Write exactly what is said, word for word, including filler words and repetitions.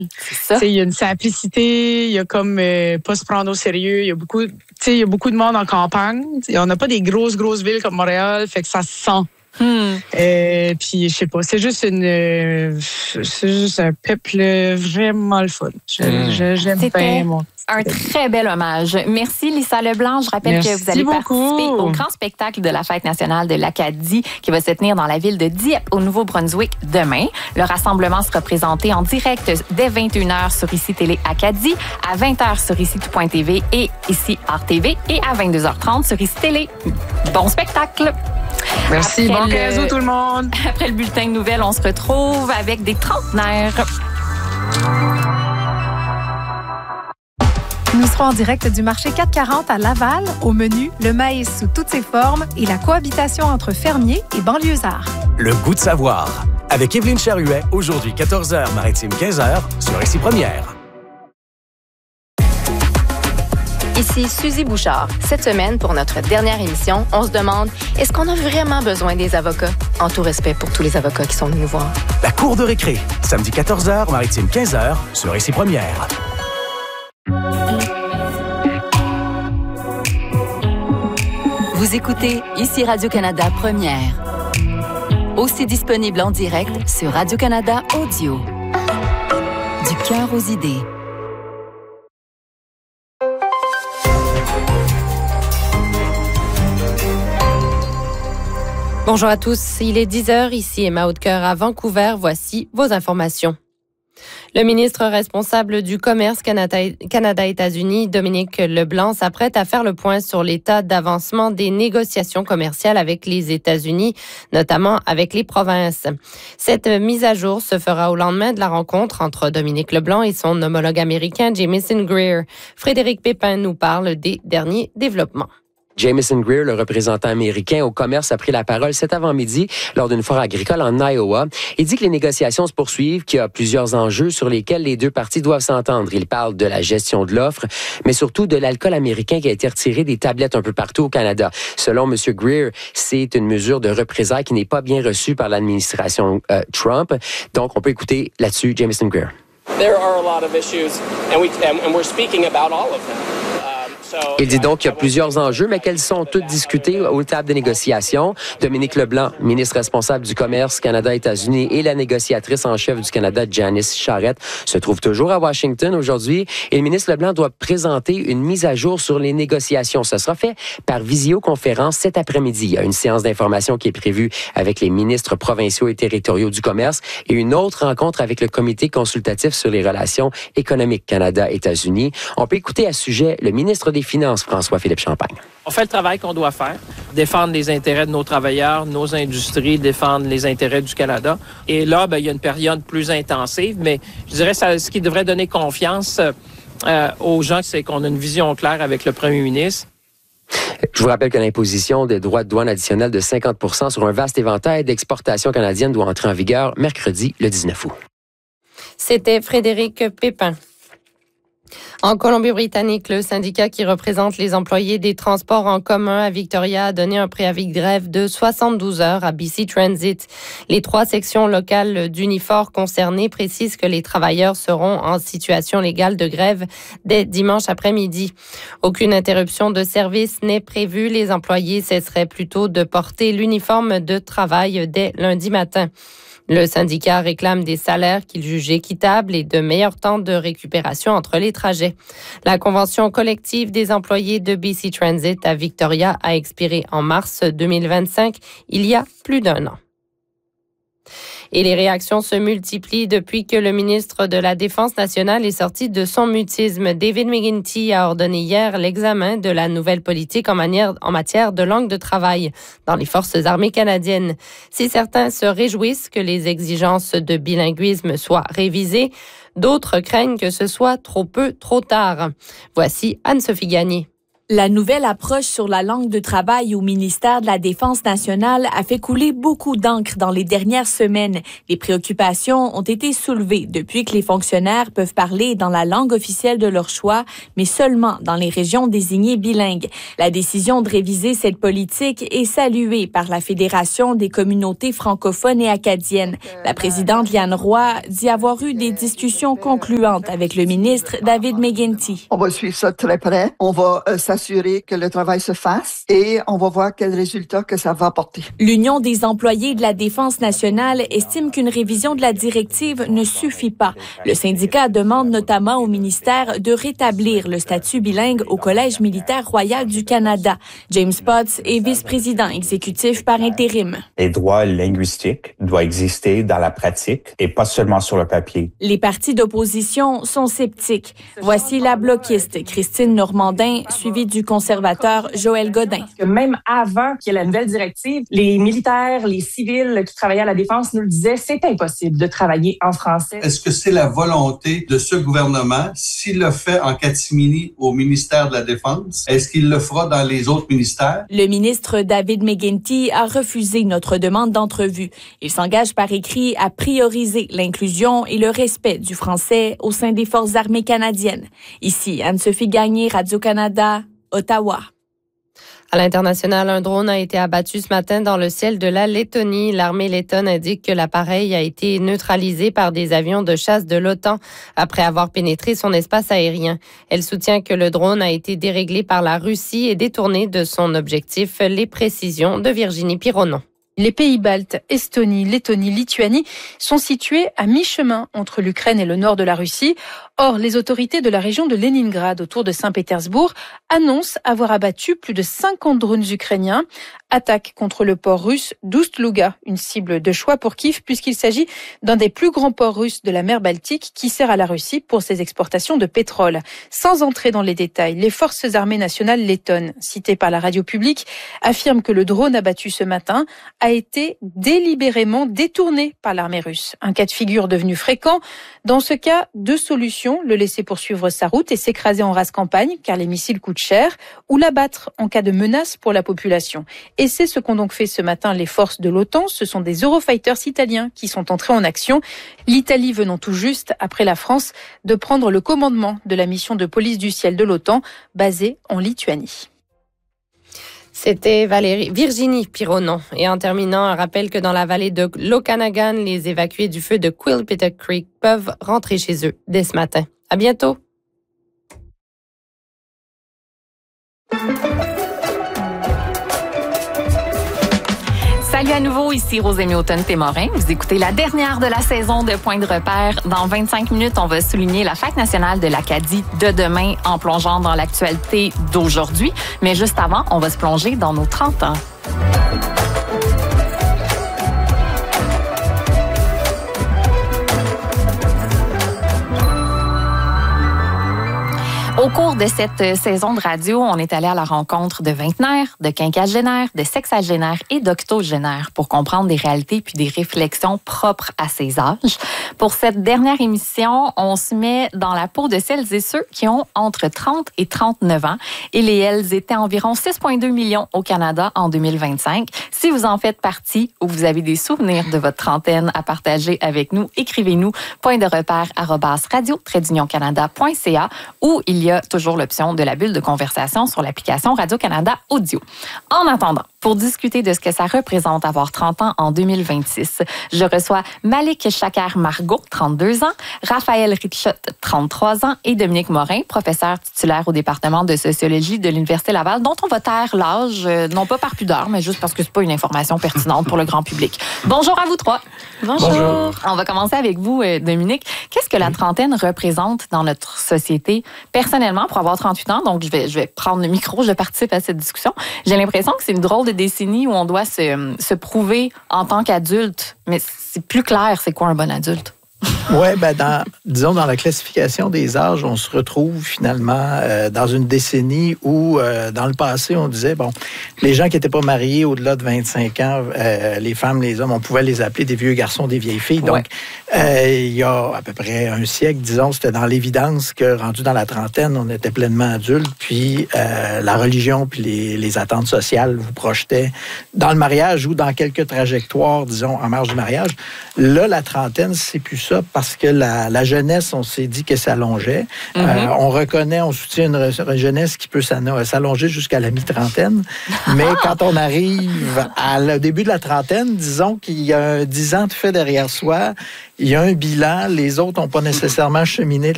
C'est ça. Il y a une simplicité, il y a comme euh, pas se prendre au sérieux. Il y a beaucoup, tu sais, il y a beaucoup de monde en campagne. T'sais, on n'a pas des grosses, grosses villes comme Montréal, fait que ça se sent. Hmm. Euh, puis je sais pas, c'est juste une, euh, c'est juste un peuple vraiment le fun. Je, hmm. je, j'aime bien mon. Un très bel hommage. Merci, Lisa Leblanc. Je rappelle Merci que vous allez beaucoup. participer au grand spectacle de la Fête nationale de l'Acadie qui va se tenir dans la ville de Dieppe, au Nouveau-Brunswick, demain. Le rassemblement sera présenté en direct dès vingt et une heures sur Ici Télé Acadie, à vingt heures sur ici tout point t v et Ici Art T V et à vingt-deux heures trente sur Ici Télé. Bon spectacle! Merci. Après bon quinze août tout le monde! Après le bulletin de nouvelles, on se retrouve avec des trentenaires. Nous serons en direct du marché quatre cent quarante à Laval. Au menu, le maïs sous toutes ses formes et la cohabitation entre fermiers et banlieusards. Le goût de savoir. Avec Évelyne Charuet, aujourd'hui quatorze heures, Maritime quinze heures, sur Ici Première. Ici Suzy Bouchard. Cette semaine, pour notre dernière émission, on se demande, est-ce qu'on a vraiment besoin des avocats? En tout respect pour tous les avocats qui sont venus nous voir. La cour de récré, samedi quatorze heures, Maritime quinze heures, sur Ici Première. Vous écoutez Ici Radio-Canada Première. Aussi disponible en direct sur Radio-Canada Audio. Du cœur aux idées. Bonjour à tous, il est dix heures, ici Emma Hautecoeur à Vancouver. Voici vos informations. Le ministre responsable du commerce Canada-États-Unis, Dominique Leblanc, s'apprête à faire le point sur l'état d'avancement des négociations commerciales avec les États-Unis, notamment avec les provinces. Cette mise à jour se fera au lendemain de la rencontre entre Dominique Leblanc et son homologue américain Jamieson Greer. Frédéric Pépin nous parle des derniers développements. Jamieson Greer, le représentant américain au commerce, a pris la parole cet avant-midi lors d'une foire agricole en Iowa. Il dit que les négociations se poursuivent, qu'il y a plusieurs enjeux sur lesquels les deux parties doivent s'entendre. Il parle de la gestion de l'offre, mais surtout de l'alcool américain qui a été retiré des tablettes un peu partout au Canada. Selon M. Greer, c'est une mesure de représailles qui n'est pas bien reçue par l'administration euh, Trump. Donc, on peut écouter là-dessus Jamieson Greer. There are a lot of issues, and, we, and we're speaking about all of them. Il dit donc qu'il y a plusieurs enjeux, mais qu'elles sont toutes discutées aux tables de négociation. Dominique Leblanc, ministre responsable du commerce Canada-États-Unis, et la négociatrice en chef du Canada, Janice Charette, se trouvent toujours à Washington aujourd'hui. Et le ministre Leblanc doit présenter une mise à jour sur les négociations. Ce sera fait par visioconférence cet après-midi. Il y a une séance d'information qui est prévue avec les ministres provinciaux et territoriaux du commerce et une autre rencontre avec le comité consultatif sur les relations économiques Canada-États-Unis. On peut écouter à ce sujet le ministre des Finances, François-Philippe Champagne. On fait le travail qu'on doit faire, défendre les intérêts de nos travailleurs, nos industries, défendre les intérêts du Canada. Et là, ben, il y a une période plus intensive, mais je dirais que ce qui devrait donner confiance euh, aux gens, c'est qu'on a une vision claire avec le premier ministre. Je vous rappelle que l'imposition des droits de douane additionnels de cinquante pour cent sur un vaste éventail d'exportations canadiennes doit entrer en vigueur mercredi, le dix-neuf août. C'était Frédéric Pépin. En Colombie-Britannique, le syndicat qui représente les employés des transports en commun à Victoria a donné un préavis de grève de soixante-douze heures à B C Transit. Les trois sections locales d'Unifor concernées précisent que les travailleurs seront en situation légale de grève dès dimanche après-midi. Aucune interruption de service n'est prévue. Les employés cesseraient plutôt de porter l'uniforme de travail dès lundi matin. Le syndicat réclame des salaires qu'il juge équitables et de meilleurs temps de récupération entre les trajets. La convention collective des employés de B C Transit à Victoria a expiré en mars deux mille vingt-cinq, il y a plus d'un an. Et les réactions se multiplient depuis que le ministre de la Défense nationale est sorti de son mutisme. David McGuinty a ordonné hier l'examen de la nouvelle politique en, manière, en matière de langue de travail dans les forces armées canadiennes. Si certains se réjouissent que les exigences de bilinguisme soient révisées, d'autres craignent que ce soit trop peu, trop tard. Voici Anne-Sophie Gagné. La nouvelle approche sur la langue de travail au ministère de la Défense nationale a fait couler beaucoup d'encre dans les dernières semaines. Les préoccupations ont été soulevées depuis que les fonctionnaires peuvent parler dans la langue officielle de leur choix, mais seulement dans les régions désignées bilingues. La décision de réviser cette politique est saluée par la Fédération des communautés francophones et acadiennes. La présidente Liane Roy dit avoir eu des discussions concluantes avec le ministre David McGuinty. On va suivre ça très près. On va euh, s'assurer que le travail se fasse et on va voir quel résultat que ça va apporter. L'Union des employés de la Défense nationale estime qu'une révision de la directive ne suffit pas. Le syndicat demande notamment au ministère de rétablir le statut bilingue au Collège militaire royal du Canada. James Potts est vice-président exécutif par intérim. Les droits linguistiques doivent exister dans la pratique et pas seulement sur le papier. Les partis d'opposition sont sceptiques. Voici la bloquiste Christine Normandin, suivie du conservateur Joël Godin. Même avant qu'il y ait la nouvelle directive, les militaires, les civils qui travaillaient à la Défense nous le disaient, c'est impossible de travailler en français. Est-ce que c'est la volonté de ce gouvernement, s'il le fait en catimini au ministère de la Défense, est-ce qu'il le fera dans les autres ministères? Le ministre David McGuinty a refusé notre demande d'entrevue. Il s'engage par écrit à prioriser l'inclusion et le respect du français au sein des Forces armées canadiennes. Ici, Anne-Sophie Gagné, Radio-Canada, Ottawa. À l'international, un drone a été abattu ce matin dans le ciel de la Lettonie. L'armée lettonne indique que l'appareil a été neutralisé par des avions de chasse de l'OTAN après avoir pénétré son espace aérien. Elle soutient que le drone a été déréglé par la Russie et détourné de son objectif. Les précisions de Virginie Pironon. Les pays baltes, Estonie, Lettonie, Lituanie sont situés à mi-chemin entre l'Ukraine et le nord de la Russie. Or, les autorités de la région de Leningrad, autour de Saint-Pétersbourg, annoncent avoir abattu plus de cinquante drones ukrainiens. Attaque contre le port russe d'Oust-Louga, une cible de choix pour Kiev puisqu'il s'agit d'un des plus grands ports russes de la mer Baltique qui sert à la Russie pour ses exportations de pétrole. Sans entrer dans les détails, les forces armées nationales lettonnes, citées par la radio publique, affirment que le drone abattu ce matin a été délibérément détourné par l'armée russe. Un cas de figure devenu fréquent. Dans ce cas, deux solutions, le laisser poursuivre sa route et s'écraser en rase campagne, car les missiles coûtent cher, ou l'abattre en cas de menace pour la population. Et c'est ce qu'ont donc fait ce matin les forces de l'OTAN. Ce sont des Eurofighters italiens qui sont entrés en action. L'Italie venant tout juste, après la France, de prendre le commandement de la mission de police du ciel de l'OTAN, basée en Lituanie. C'était Valérie, Virginie Pironon. Et en terminant, un rappel que dans la vallée de l'Okanagan, les évacués du feu de Quilpita Creek peuvent rentrer chez eux dès ce matin. À bientôt. Salut à nouveau, ici Rosémie Automne-Témorin. Vous écoutez la dernière de la saison de Point de repère. Dans vingt-cinq minutes, on va souligner la Fête nationale de l'Acadie de demain en plongeant dans l'actualité d'aujourd'hui. Mais juste avant, on va se plonger dans nos trente ans. Au cours de cette saison de radio, on est allé à la rencontre de vingtenaires, de quinquagénaires, de sexagénaires et d'octogénaires pour comprendre des réalités puis des réflexions propres à ces âges. Pour cette dernière émission, on se met dans la peau de celles et ceux qui ont entre trente et trente-neuf ans. Et les elles étaient environ six virgule deux millions au Canada en deux mille vingt-cinq. Si vous en faites partie ou vous avez des souvenirs de votre trentaine à partager avec nous, écrivez-nous point de repère arobase radio trait d'union canada point c a ou il y a toujours l'option de la bulle de conversation sur l'application Radio-Canada Audio. En attendant, pour discuter de ce que ça représente avoir trente ans en deux mille vingt-six, je reçois Malik Chaker-Margot, trente-deux ans, Raphaël Richotte, trente-trois ans et Dominique Morin, professeur titulaire au département de sociologie de l'Université Laval, dont on va taire l'âge, non pas par pudeur, mais juste parce que c'est pas une information pertinente pour le grand public. Bonjour à vous trois. Bonjour. Bonjour. On va commencer avec vous, Dominique. Qu'est-ce que la trentaine représente dans notre société? Personnellement, pour avoir trente-huit ans, donc je vais, je vais prendre le micro, je participe à cette discussion. J'ai l'impression que c'est une drôle de décennie où on doit se, se prouver en tant qu'adulte. Mais c'est plus clair, c'est quoi un bon adulte? Oui, ben dans, disons, dans la classification des âges, on se retrouve finalement euh, dans une décennie où, euh, dans le passé, on disait, bon, les gens qui n'étaient pas mariés au-delà de vingt-cinq ans, euh, les femmes, les hommes, on pouvait les appeler des vieux garçons, des vieilles filles. Donc, ouais. euh, il y a à peu près un siècle, disons, c'était dans l'évidence que, rendu dans la trentaine, on était pleinement adultes, puis euh, la religion puis les, les attentes sociales vous projetaient dans le mariage ou dans quelques trajectoires, disons, en marge du mariage. Là, la trentaine, c'est plus ça, parce que la, la jeunesse, on s'est dit que ça s'allongeait. Mm-hmm. Euh, on reconnaît, on soutient une, une jeunesse qui peut s'allonger jusqu'à la mi-trentaine. Mais quand on arrive à le début de la trentaine, disons qu'il y a dix ans de fait derrière soi, il y a un bilan, les autres n'ont pas nécessairement cheminé